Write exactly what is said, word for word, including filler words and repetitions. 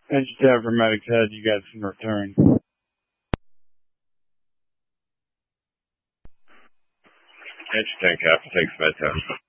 Edge for Medic's Head, you guys can return. Edge ten Cap, takes Med ten.